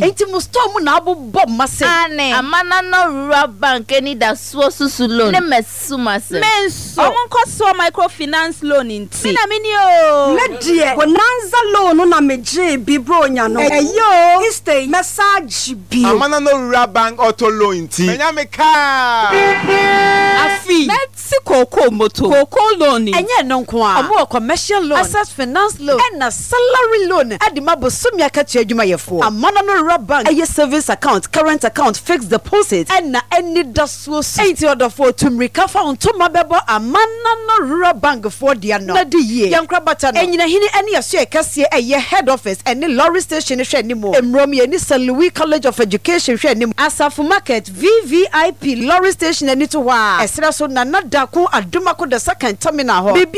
enti mo store mu na abobom mase amana no rural bank ni da so susu loan ne mesumase menso omonkoso microfinance loan nti mina mini o me die bonanza loan na meje bibronya no eyo stay message bi amana no rural bank auto loan nti menya me ka afi let's koko moto koko loan enye no nko a omo commercial loan access finance loan and salary loan adima bosomia ka tia adwuma yefo amana no rural bank eye service account current account fixed deposit and na any daso enti order for tumrika fa ontoma bebo amana no rural bank for dia no na di ye yankra bata no enyina hini ene yaso ekase eye head office ene lorry station hwe animo emrom ye ni St. Louis College of Education hwe animo Asafu Market VVIP lorry station eni to wa esra so na nadako adumako the second terminal ho